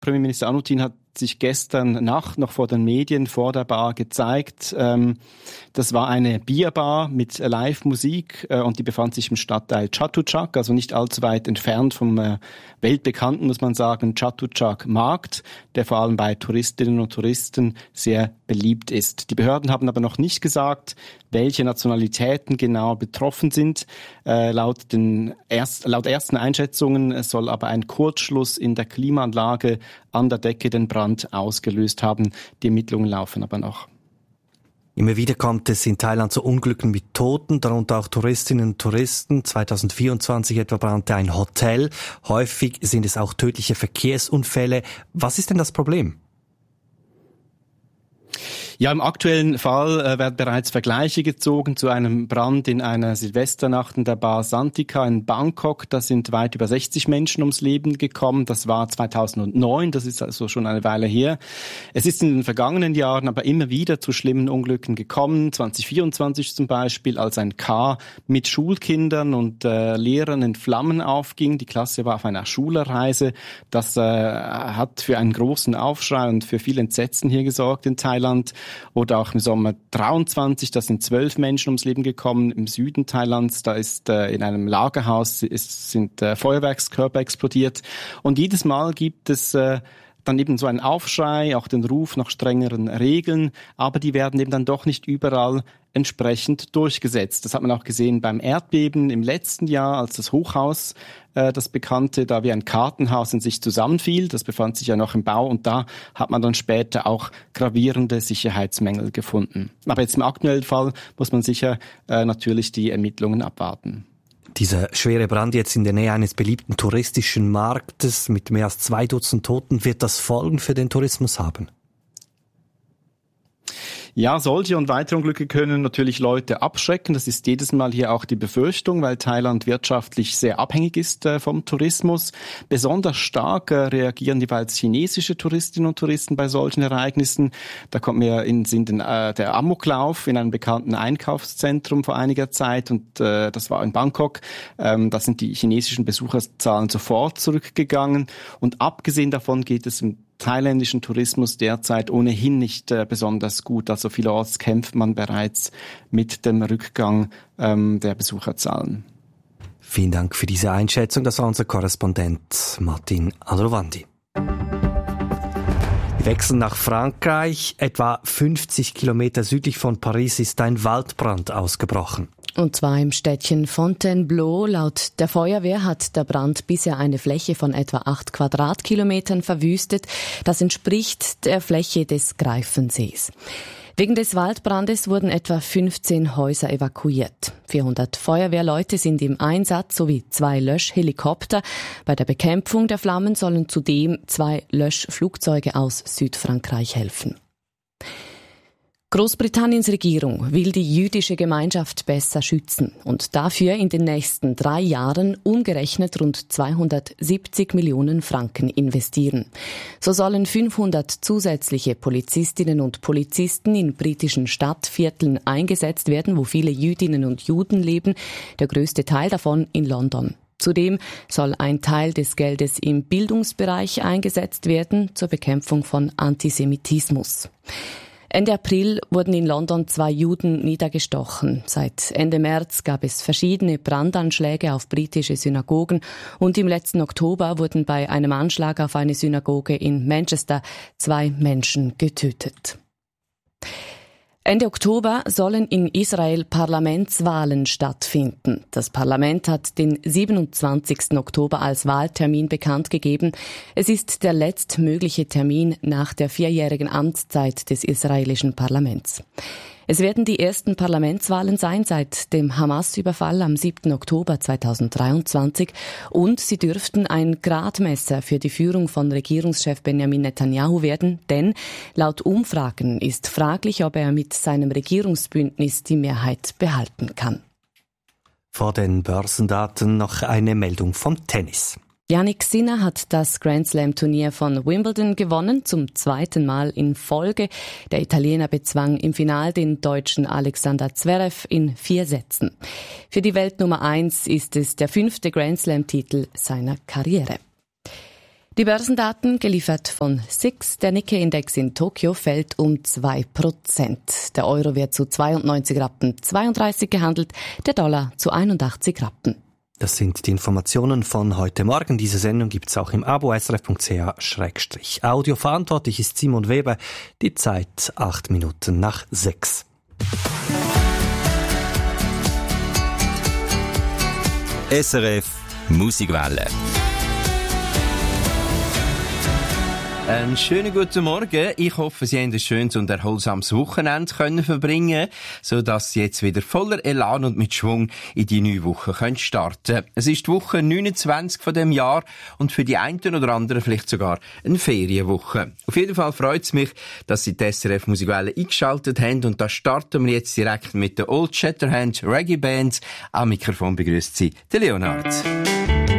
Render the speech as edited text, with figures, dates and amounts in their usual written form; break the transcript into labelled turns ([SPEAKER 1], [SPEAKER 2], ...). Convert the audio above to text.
[SPEAKER 1] Premierminister Anutin hat sich gestern Nacht noch vor den Medien vor der Bar gezeigt. Das war eine Bierbar mit Live-Musik und die befand sich im Stadtteil Chatuchak, also nicht allzu weit entfernt vom weltbekannten, muss man sagen, Chatuchak-Markt, der vor allem bei Touristinnen und Touristen sehr beliebt ist. Die Behörden haben aber noch nicht gesagt, welche Nationalitäten genau betroffen sind. Laut ersten Einschätzungen soll aber ein Kurzschluss in der Klimaanlage an der Decke den Brand ausgelöst haben. Die Ermittlungen laufen aber noch.
[SPEAKER 2] Immer wieder kommt es in Thailand zu Unglücken mit Toten, darunter auch Touristinnen und Touristen. 2024 etwa brannte ein Hotel. Häufig sind es auch tödliche Verkehrsunfälle. Was ist denn das Problem?
[SPEAKER 1] Ja, im aktuellen Fall werden bereits Vergleiche gezogen zu einem Brand in einer Silvesternacht in der Bar Santika in Bangkok. Da sind weit über 60 Menschen ums Leben gekommen. Das war 2009, das ist also schon eine Weile her. Es ist in den vergangenen Jahren aber immer wieder zu schlimmen Unglücken gekommen. 2024 zum Beispiel, als ein Car mit Schulkindern und Lehrern in Flammen aufging. Die Klasse war auf einer Schulreise. Das hat für einen großen Aufschrei und für viel Entsetzen hier gesorgt in Thailand. Oder auch im Sommer 23, da sind 12 Menschen ums Leben gekommen im Süden Thailands. Da ist in einem Lagerhaus sind Feuerwerkskörper explodiert. Und jedes Mal gibt es dann eben so einen Aufschrei, auch den Ruf nach strengeren Regeln, aber die werden eben dann doch nicht überall entsprechend durchgesetzt. Das hat man auch gesehen beim Erdbeben im letzten Jahr, als das Hochhaus, das bekannte, da wie ein Kartenhaus in sich zusammenfiel. Das befand sich ja noch im Bau und da hat man dann später auch gravierende Sicherheitsmängel gefunden. Aber jetzt im aktuellen Fall muss man sicher natürlich die Ermittlungen abwarten.
[SPEAKER 2] Dieser schwere Brand jetzt in der Nähe eines beliebten touristischen Marktes mit mehr als 2 Dutzend Toten, wird das Folgen für den Tourismus haben?
[SPEAKER 1] Ja, solche und weitere Unglücke können natürlich Leute abschrecken. Das ist jedes Mal hier auch die Befürchtung, weil Thailand wirtschaftlich sehr abhängig ist vom Tourismus. Besonders stark reagieren jeweils chinesische Touristinnen und Touristen bei solchen Ereignissen. Da kommt mir in den Sinn der Amoklauf in einem bekannten Einkaufszentrum vor einiger Zeit und das war in Bangkok. Da sind die chinesischen Besucherzahlen sofort zurückgegangen und abgesehen davon geht es im thailändischen Tourismus derzeit ohnehin nicht besonders gut. Also vielerorts kämpft man bereits mit dem Rückgang der Besucherzahlen.
[SPEAKER 2] Vielen Dank für diese Einschätzung. Das war unser Korrespondent Martin Alrovandi. Wir wechseln nach Frankreich. Etwa 50 Kilometer südlich von Paris ist ein Waldbrand ausgebrochen.
[SPEAKER 3] Und zwar im Städtchen Fontainebleau. Laut der Feuerwehr hat der Brand bisher eine Fläche von etwa 8 Quadratkilometern verwüstet. Das entspricht der Fläche des Greifensees. Wegen des Waldbrandes wurden etwa 15 Häuser evakuiert. 400 Feuerwehrleute sind im Einsatz sowie 2 Löschhelikopter. Bei der Bekämpfung der Flammen sollen zudem 2 Löschflugzeuge aus Südfrankreich helfen. Großbritanniens Regierung will die jüdische Gemeinschaft besser schützen und dafür in den nächsten 3 Jahren umgerechnet rund 270 Millionen Franken investieren. So sollen 500 zusätzliche Polizistinnen und Polizisten in britischen Stadtvierteln eingesetzt werden, wo viele Jüdinnen und Juden leben, der größte Teil davon in London. Zudem soll ein Teil des Geldes im Bildungsbereich eingesetzt werden zur Bekämpfung von Antisemitismus. Ende April wurden in London 2 Juden niedergestochen. Seit Ende März gab es verschiedene Brandanschläge auf britische Synagogen und im letzten Oktober wurden bei einem Anschlag auf eine Synagoge in Manchester 2 Menschen getötet. Ende Oktober sollen in Israel Parlamentswahlen stattfinden. Das Parlament hat den 27. Oktober als Wahltermin bekannt gegeben. Es ist der letztmögliche Termin nach der 4-jährigen Amtszeit des israelischen Parlaments. Es werden die ersten Parlamentswahlen sein seit dem Hamas-Überfall am 7. Oktober 2023 und sie dürften ein Gradmesser für die Führung von Regierungschef Benjamin Netanyahu werden, denn laut Umfragen ist fraglich, ob er mit seinem Regierungsbündnis die Mehrheit behalten kann.
[SPEAKER 2] Vor den Börsendaten noch eine Meldung vom Tennis.
[SPEAKER 3] Jannik Sinner hat das Grand-Slam-Turnier von Wimbledon gewonnen, zum 2. Mal in Folge. Der Italiener bezwang im Finale den Deutschen Alexander Zverev in 4 Sätzen. Für die Weltnummer 1 ist es der 5. Grand-Slam-Titel seiner Karriere. Die Börsendaten geliefert von SIX. Der Nikkei-Index in Tokio fällt um 2%. Der Euro wird zu 92,32 gehandelt, der Dollar zu 81 Rappen.
[SPEAKER 2] Das sind die Informationen von heute Morgen. Diese Sendung gibt's auch im Abo srf.ch/audio. Verantwortlich ist Simon Weber. Die Zeit 6:08.
[SPEAKER 4] SRF Musikwelle. Einen schönen guten Morgen. Ich hoffe, Sie haben ein schönes und erholsames Wochenende verbringen, sodass Sie jetzt wieder voller Elan und mit Schwung in die neue Woche starten können. Es ist die Woche 29 von dem Jahr und für die einen oder anderen vielleicht sogar eine Ferienwoche. Auf jeden Fall freut es mich, dass Sie die SRF Musikwelle eingeschaltet haben und da starten wir jetzt direkt mit der Old Shatterhand Reggae Band. Am Mikrofon begrüßt Sie der Leonard.